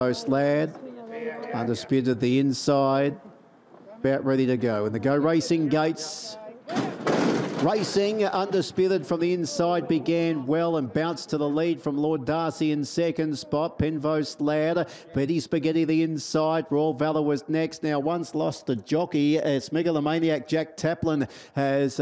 Post Lad, undisputed the inside, about ready to go. And the Go Racing gates. Racing, undisputed from the inside, began well and bounced to the lead from Lord Darcy in second spot. Penvos Lad, Betty Spaghetti the inside. Royal Valor was next. Now once lost the jockey, Smegalomaniac Jack Taplin has